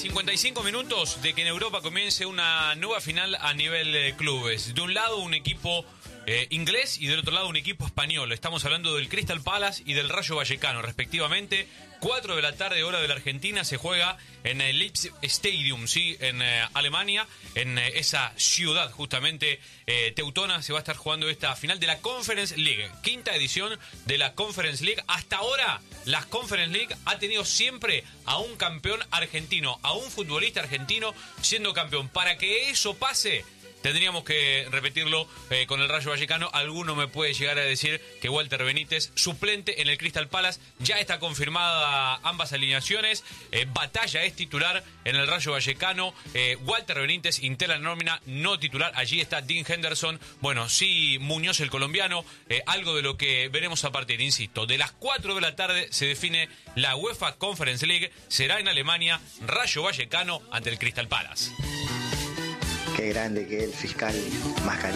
55 minutos de que en Europa comience una nueva final a nivel clubes. De un lado un equipo inglés y del otro lado un equipo español. Estamos hablando del Crystal Palace y del Rayo Vallecano, respectivamente. 4 de la tarde, hora de la Argentina, se juega en el Leipzig Stadium, ¿sí? En Alemania, en esa ciudad justamente teutona. Se va a estar jugando esta final de la Conference League, quinta edición de la Conference League. Hasta ahora, la Conference League ha tenido siempre a un campeón argentino, a un futbolista argentino siendo campeón. Para que eso pase, tendríamos que repetirlo con el Rayo Vallecano. Alguno me puede llegar a decir que Walter Benítez, suplente en el Crystal Palace, ya está confirmada ambas alineaciones. Batalla es titular en el Rayo Vallecano. Walter Benítez integra la nómina, no titular. Allí está Dean Henderson. Bueno, sí, Muñoz el colombiano. Algo de lo que veremos a partir, insisto, de las 4 de la tarde se define la UEFA Conference League. Será en Alemania, Rayo Vallecano ante el Crystal Palace. Qué grande que es el fiscal Mascarilla.